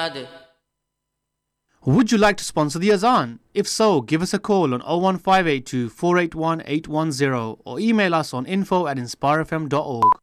They. Would you like to sponsor the Azan? If so, give us a call on 01582 481 810 or email us on info@inspirefm.org.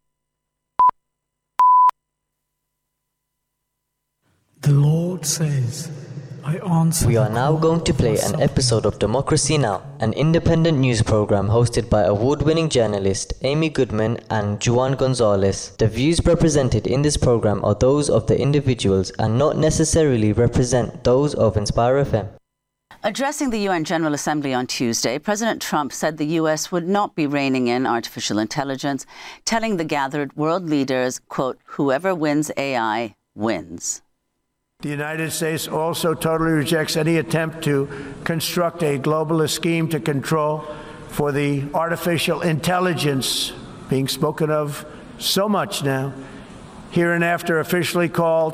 The Lord says, I answer. We are now going to play an episode of Democracy Now!, an independent news program hosted by award-winning journalist Amy Goodman and Juan Gonzalez. The views represented in this program are those of the individuals and not necessarily represent those of Inspire FM. Addressing the UN General Assembly on Tuesday, President Trump said the U.S. would not be reining in artificial intelligence, telling the gathered world leaders, quote, whoever wins AI wins. The United States also totally rejects any attempt to construct a globalist scheme to control for the artificial intelligence being spoken of so much now, hereinafter officially called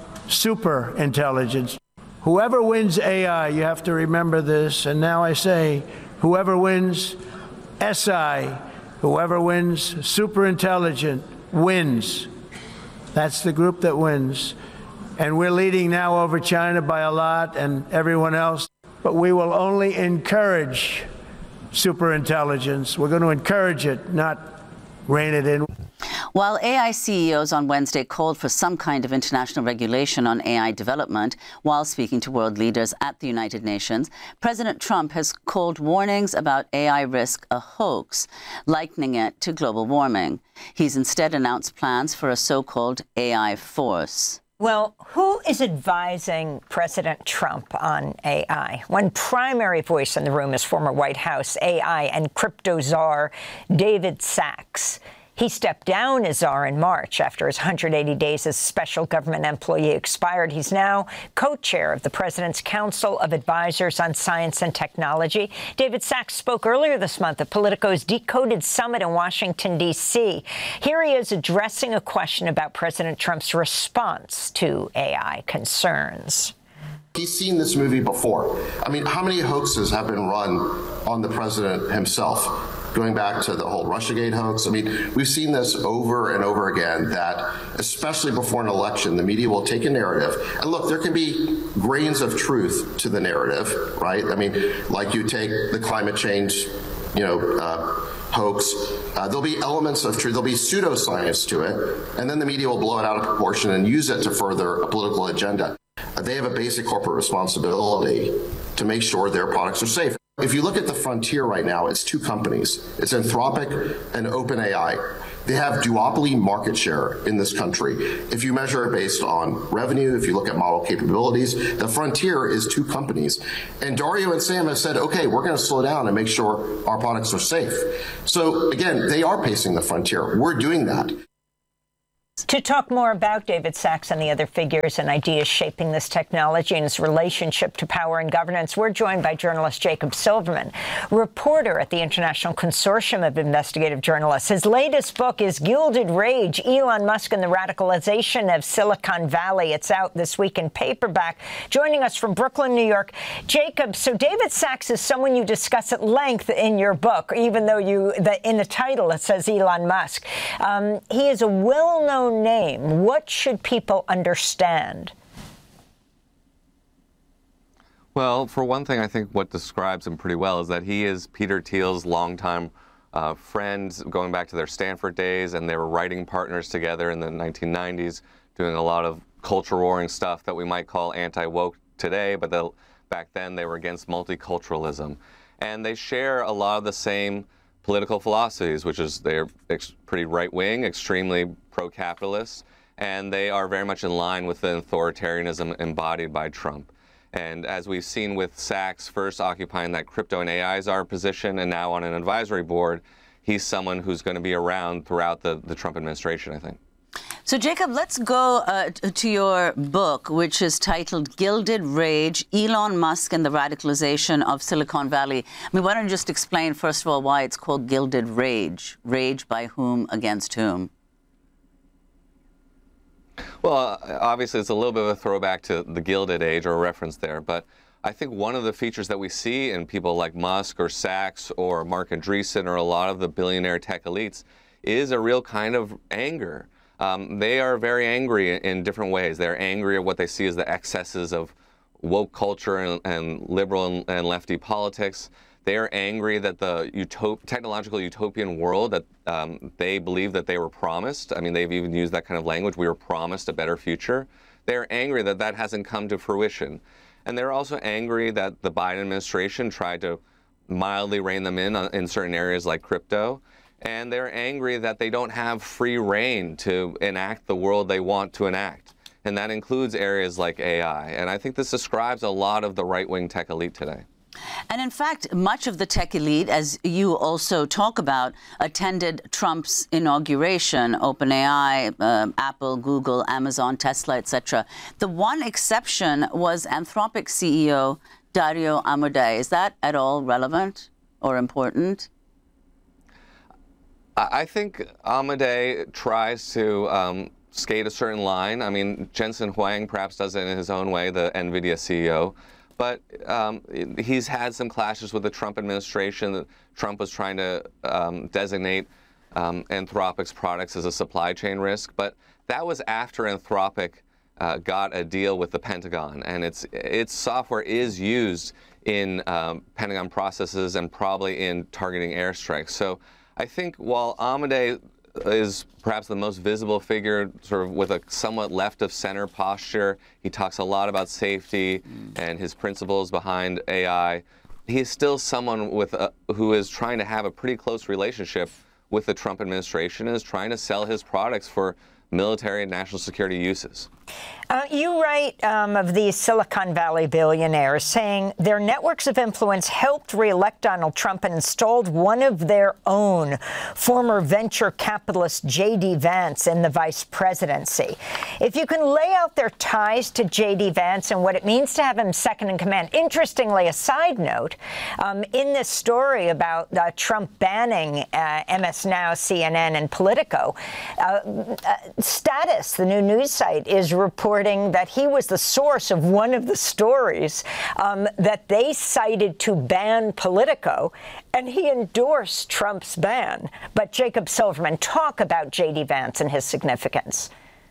super intelligence. Whoever wins AI, you have to remember this, and now I say, whoever wins SI, whoever wins super intelligent wins. That's the group that wins. And we're leading now over China by a lot and everyone else. But we will only encourage superintelligence. We're going to encourage it, not rein it in. While AI CEOs on Wednesday called for some kind of international regulation on AI development while speaking to world leaders at the United Nations, President Trump has called warnings about AI risk a hoax, likening it to global warming. He's instead announced plans for a so-called AI force. Well, who is advising President Trump on AI? One primary voice in the room is former White House AI and crypto czar David Sacks. He stepped down as czar in March after his 180 days as special government employee expired. He's now co-chair of the President's Council of Advisors on Science and Technology. David Sacks spoke earlier this month at Politico's Decoded Summit in Washington, D.C. Here he is addressing a question about President Trump's response to AI concerns. He's seen this movie before. I mean, how many hoaxes have been run on the president himself? Going back to the whole Russiagate hoax. I mean, we've seen this over and over again, that especially before an election, the media will take a narrative. And look, there can be grains of truth to the narrative, right? I mean, like you take the climate change, hoax, there'll be elements of truth, there'll be pseudoscience to it, and then the media will blow it out of proportion and use it to further a political agenda. They have a basic corporate responsibility to make sure their products are safe. If you look at the frontier right now, it's two companies. It's Anthropic and OpenAI. They have duopoly market share in this country. If you measure it based on revenue, if you look at model capabilities, the frontier is two companies. And Dario and Sam have said, okay, we're going to slow down and make sure our products are safe. So again, they are pacing the frontier. We're doing that. To talk more about David Sacks and the other figures and ideas shaping this technology and its relationship to power and governance, we're joined by journalist Jacob Silverman, reporter at the International Consortium of Investigative Journalists. His latest book is Gilded Rage, Elon Musk and the Radicalization of Silicon Valley. It's out this week in paperback. Joining us from Brooklyn, New York, Jacob, so David Sacks is someone you discuss at length in your book, even though in the title it says Elon Musk. He is a well-known name. What should people understand? Well, for one thing, I think what describes him pretty well is that he is Peter Thiel's longtime friend, going back to their Stanford days, and they were writing partners together in the 1990s, doing a lot of culture warring stuff that we might call anti-woke today, but back then they were against multiculturalism. And they share a lot of the same political philosophies, which is they're pretty right-wing, extremely pro-capitalist, and they are very much in line with the authoritarianism embodied by Trump. And as we've seen with Sacks first occupying that crypto and AI czar position and now on an advisory board, he's someone who's going to be around throughout the Trump administration, I think. So, Jacob, let's go to your book, which is titled Gilded Rage, Elon Musk and the Radicalization of Silicon Valley. I mean, why don't you just explain, first of all, why it's called Gilded Rage? Rage by whom, against whom? Well, obviously, it's a little bit of a throwback to the Gilded Age, or a reference there. But I think one of the features that we see in people like Musk or Sacks or Mark Andreessen or a lot of the billionaire tech elites is a real kind of anger They are very angry in different ways. They're angry at what they see as the excesses of woke culture and liberal and lefty politics. They are angry that the technological utopian world that they believe that they were promised. I mean, they've even used that kind of language. We were promised a better future. They're angry that that hasn't come to fruition. And they're also angry that the Biden administration tried to mildly rein them in certain areas like crypto. And they're angry that they don't have free rein to enact the world they want to enact. And that includes areas like AI. And I think this describes a lot of the right-wing tech elite today. And in fact, much of the tech elite, as you also talk about, attended Trump's inauguration, OpenAI, Apple, Google, Amazon, Tesla, etc. The one exception was Anthropic CEO Dario Amodei. Is that at all relevant or important? I think Amodei tries to skate a certain line. I mean, Jensen Huang perhaps does it in his own way, the NVIDIA CEO. But he's had some clashes with the Trump administration. Trump was trying to designate Anthropic's products as a supply chain risk. But that was after Anthropic got a deal with the Pentagon. And its software is used in Pentagon processes and probably in targeting airstrikes. So I think while Amodei is perhaps the most visible figure, sort of with a somewhat left-of-center posture. He talks a lot about safety and his principles behind AI. He's still someone who is trying to have a pretty close relationship with the Trump administration and is trying to sell his products for military and national security uses. You write of these Silicon Valley billionaires saying their networks of influence helped re-elect Donald Trump and installed one of their own, former venture capitalist J.D. Vance, in the vice presidency. If you can lay out their ties to J.D. Vance and what it means to have him second in command. Interestingly, a side note, in this story about Trump banning MS Now, CNN, and Politico, Status, the new news site, is reporting that he was the source of one of the stories that they cited to ban Politico, and he endorsed Trump's ban. But Jacob Silverman, talk about J.D. Vance and his significance.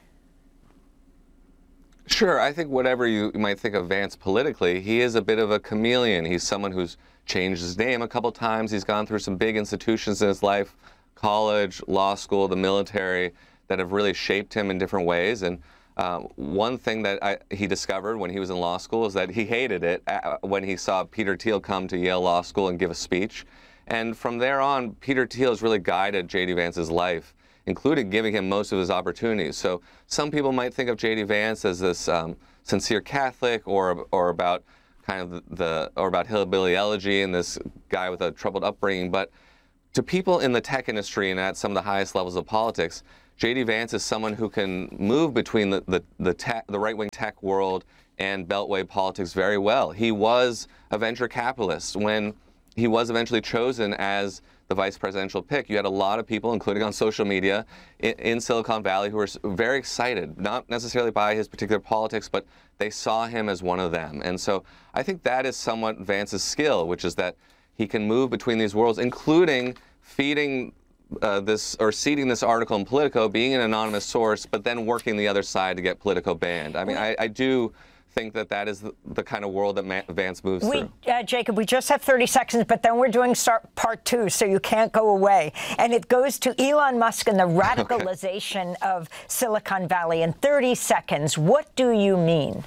Sure. I think whatever you might think of Vance politically, he is a bit of a chameleon. He's someone who's changed his name a couple times. He's gone through some big institutions in his life, college, law school, the military, that have really shaped him in different ways. And one thing that he discovered when he was in law school is that he hated it when he saw Peter Thiel come to Yale Law School and give a speech. And from there on, Peter Thiel has really guided J.D. Vance's life, including giving him most of his opportunities. So some people might think of J.D. Vance as this sincere Catholic or about kind of about hillbilly elegy and this guy with a troubled upbringing. But to people in the tech industry and at some of the highest levels of politics, J.D. Vance is someone who can move between the right-wing tech world and Beltway politics very well. He was a venture capitalist. When he was eventually chosen as the vice presidential pick, you had a lot of people, including on social media, in Silicon Valley who were very excited, not necessarily by his particular politics, but they saw him as one of them. And so I think that is somewhat Vance's skill, which is that he can move between these worlds, including feeding seeding this article in Politico, being an anonymous source, but then working the other side to get Politico banned. I mean, I do think that is the kind of world that Vance moves through. Jacob, we just have 30 seconds, but then we're doing part two, so you can't go away. And it goes to Elon Musk and the radicalization of Silicon Valley. In 30 seconds, what do you mean?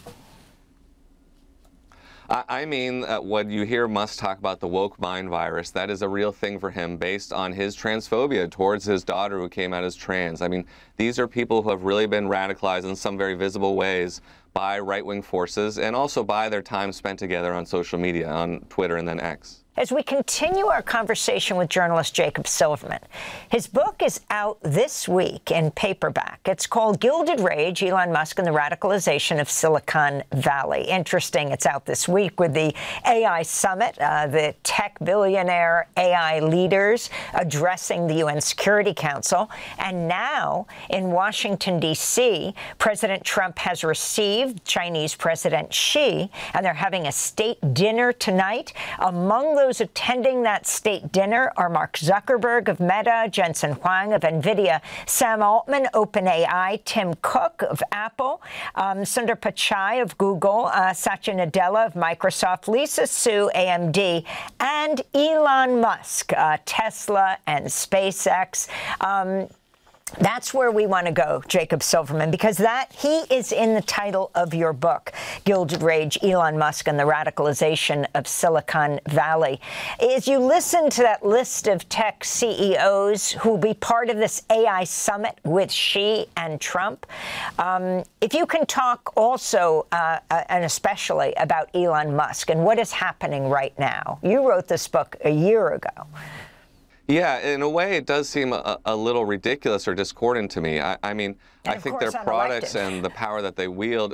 I mean, when you hear Musk talk about the woke mind virus, that is a real thing for him based on his transphobia towards his daughter who came out as trans. I mean, these are people who have really been radicalized in some very visible ways by right-wing forces and also by their time spent together on social media, on Twitter and then X. As we continue our conversation with journalist Jacob Silverman, his book is out this week in paperback. It's called Gilded Rage, Elon Musk and the Radicalization of Silicon Valley. Interesting, it's out this week with the AI Summit, the tech billionaire AI leaders addressing the UN Security Council. And now in Washington, D.C., President Trump has received Chinese President Xi, and they're having a state dinner tonight. Among the those attending that state dinner are Mark Zuckerberg of Meta, Jensen Huang of NVIDIA, Sam Altman, OpenAI, Tim Cook of Apple, Sundar Pichai of Google, Satya Nadella of Microsoft, Lisa Su, AMD, and Elon Musk, Tesla and SpaceX. That's where we want to go, Jacob Silverman, because he is in the title of your book, Gilded Rage, Elon Musk and the Radicalization of Silicon Valley. As you listen to that list of tech CEOs who will be part of this AI summit with Xi and Trump, if you can talk also and especially about Elon Musk and what is happening right now. You wrote this book a year ago. Yeah, in a way, it does seem a little ridiculous or discordant to me. I mean, I think their products and the power that they wield.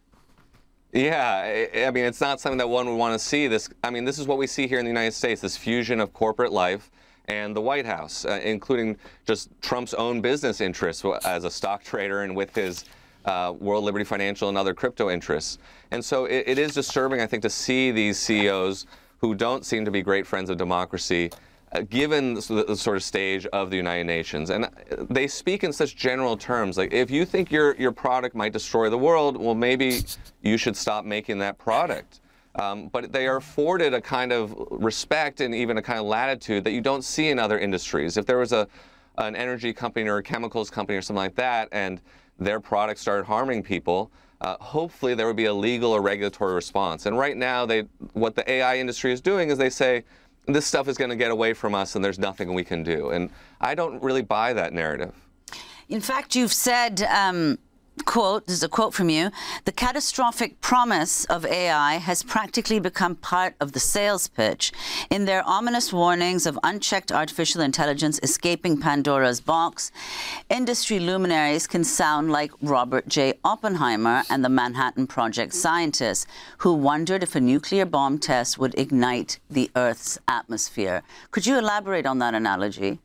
Yeah, I mean, it's not something that one would want to see. This is what we see here in the United States, this fusion of corporate life and the White House, including just Trump's own business interests as a stock trader and with his World Liberty Financial and other crypto interests. And so it is disturbing, I think, to see these CEOs who don't seem to be great friends of democracy given the sort of stage of the United Nations. And they speak in such general terms, like, if you think your product might destroy the world, well, maybe you should stop making that product. But they are afforded a kind of respect and even a kind of latitude that you don't see in other industries. If there was an energy company or a chemicals company or something like that, and their products started harming people, hopefully there would be a legal or regulatory response. And right now, what the AI industry is doing is they say, this stuff is going to get away from us and there's nothing we can do. And I don't really buy that narrative. In fact, you've said, quote, this is a quote from you, the catastrophic promise of AI has practically become part of the sales pitch. In their ominous warnings of unchecked artificial intelligence escaping Pandora's box, industry luminaries can sound like Robert J. Oppenheimer and the Manhattan Project scientists who wondered if a nuclear bomb test would ignite the Earth's atmosphere. Could you elaborate on that analogy?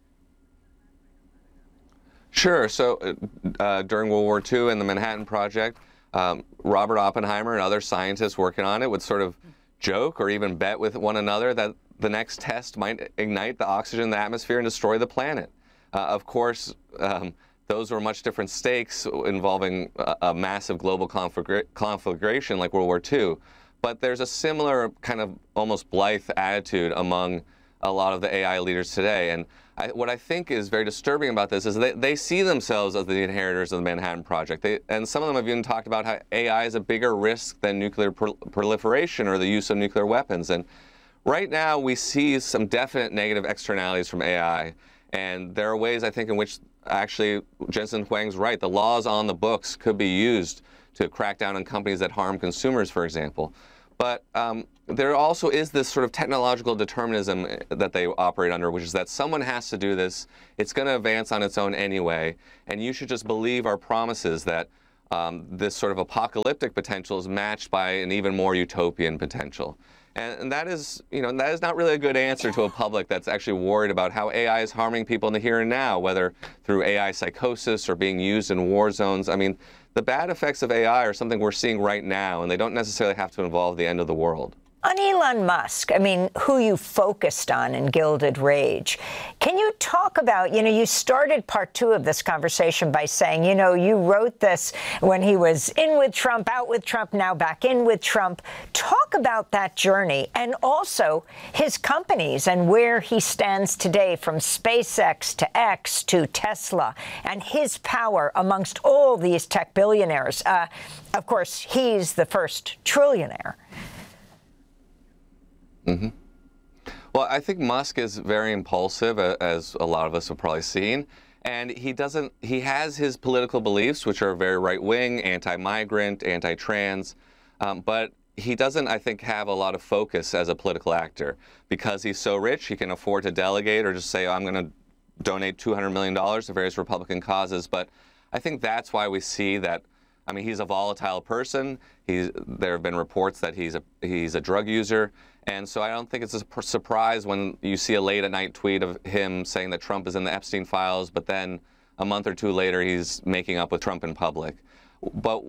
Sure. So during World War II and the Manhattan Project, Robert Oppenheimer and other scientists working on it would sort of joke or even bet with one another that the next test might ignite the oxygen in the atmosphere and destroy the planet. Of course, those were much different stakes involving a massive global conflagration like World War II. But there's a similar kind of almost blithe attitude among a lot of the AI leaders today. And what I think is very disturbing about this is they see themselves as the inheritors of the Manhattan Project. And some of them have even talked about how AI is a bigger risk than nuclear proliferation or the use of nuclear weapons. And right now, we see some definite negative externalities from AI. And there are ways, I think, in which actually Jensen Huang's right. The laws on the books could be used to crack down on companies that harm consumers, for example. But there also is this sort of technological determinism that they operate under, which is that someone has to do this. It's going to advance on its own anyway. And you should just believe our promises that this sort of apocalyptic potential is matched by an even more utopian potential. And that is, that is not really a good answer to a public that's actually worried about how AI is harming people in the here and now, whether through AI psychosis or being used in war zones. I mean, the bad effects of AI are something we're seeing right now, and they don't necessarily have to involve the end of the world. On Elon Musk, who you focused on in Gilded Rage, can you talk about, you started part two of this conversation by saying, you wrote this when he was in with Trump, out with Trump, now back in with Trump. Talk about that journey and also his companies and where he stands today, from SpaceX to X to Tesla, and his power amongst all these tech billionaires. Of course, he's the first trillionaire. Mm-hmm. Well, I think Musk is very impulsive, as a lot of us have probably seen. And he has his political beliefs, which are very right-wing, anti-migrant, anti-trans. But he doesn't, I think, have a lot of focus as a political actor. Because he's so rich, he can afford to delegate or just say, I'm going to donate $200 million to various Republican causes. But I think that's why we see that, he's a volatile person. There have been reports that he's a drug user. And so I don't think it's a surprise when you see a late-at-night tweet of him saying that Trump is in the Epstein files, but then a month or two later he's making up with Trump in public. But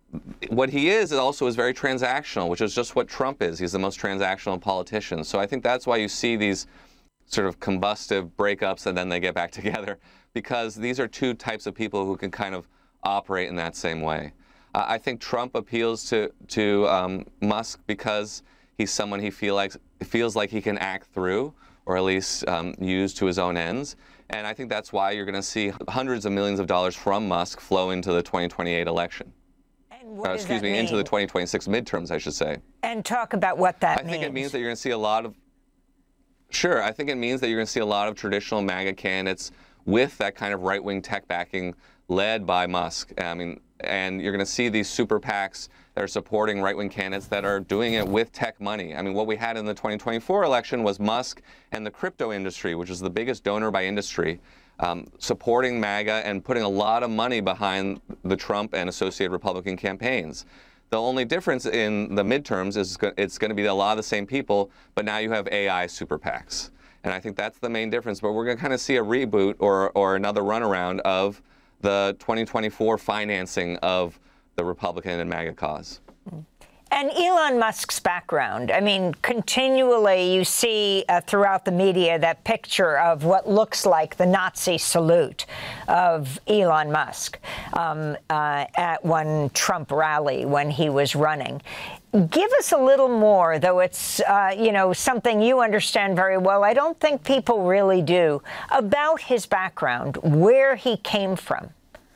what he is also is very transactional, which is just what Trump is. He's the most transactional politician. So I think that's why you see these sort of combustive breakups and then they get back together, because these are two types of people who can kind of operate in that same way. I think Trump appeals to Musk because he's someone he feels like he can act through, or at least use to his own ends. And I think that's why you're going to see hundreds of millions of dollars from Musk flow into the 2028 election. And what does that mean? Into the 2026 midterms, I should say. And talk about what that means. I think it means that you're going to see a lot of. Sure, I think it means that you're going to see a lot of traditional MAGA candidates with that kind of right-wing tech backing, led by Musk. I mean, and you're going to see these super PACs that are supporting right-wing candidates that are doing it with tech money. I mean, what we had in the 2024 election was Musk and the crypto industry, which is the biggest donor by industry, supporting MAGA and putting a lot of money behind the Trump and associated Republican campaigns. The only difference in the midterms is it's going to be a lot of the same people, but now you have AI super PACs. And I think that's the main difference. But we're going to kind of see a reboot or another runaround of the 2024 financing of the Republican and MAGA cause. And Elon Musk's background. I mean, continually you see throughout the media that picture of what looks like the Nazi salute of Elon Musk at one Trump rally when he was running. Give us a little more, though it's, something you understand very well. I don't think people really do, about his background, where he came from.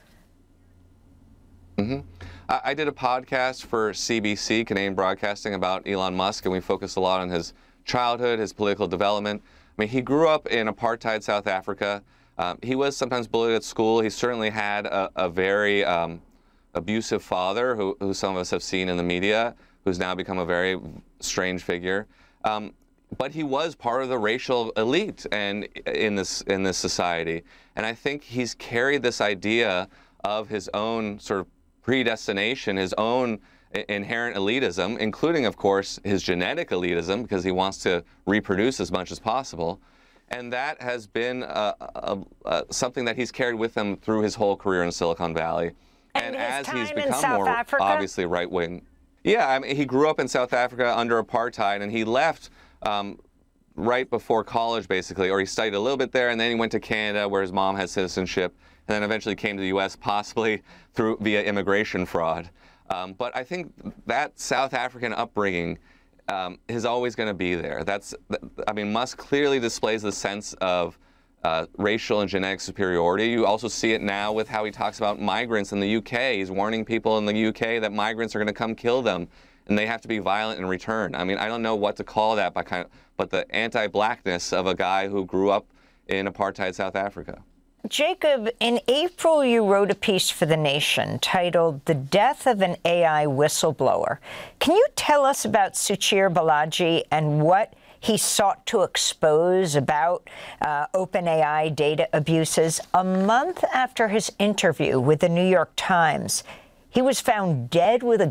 Mm-hmm. I did a podcast for CBC, Canadian Broadcasting, about Elon Musk, and we focused a lot on his childhood, his political development. I mean, he grew up in apartheid South Africa. He was sometimes bullied at school. He certainly had a very abusive father, who some of us have seen in the media, who's now become a very strange figure. But he was part of the racial elite and in this society. And I think he's carried this idea of his own sort of predestination, his own inherent elitism, including, of course, his genetic elitism, because he wants to reproduce as much as possible. And that has been something that he's carried with him through his whole career in Silicon Valley. And as he's time in become South more Africa? obviously right-wing. Yeah, I mean, he grew up in South Africa under apartheid, and he left right before college, basically, or he studied a little bit there, and then he went to Canada, where his mom had citizenship, and then eventually came to the U.S., possibly via immigration fraud. But I think that South African upbringing is always going to be there. Musk clearly displays the sense of racial and genetic superiority. You also see it now with how he talks about migrants in the UK. He's warning people in the UK that migrants are going to come kill them, and they have to be violent in return. I mean, I don't know what to call that, but the anti-blackness of a guy who grew up in apartheid South Africa. Jacob, in April, you wrote a piece for The Nation titled "The Death of an AI Whistleblower." Can you tell us about Suchir Balaji and what he sought to expose about OpenAI data abuses? A month after his interview with the New York Times, he was found dead with a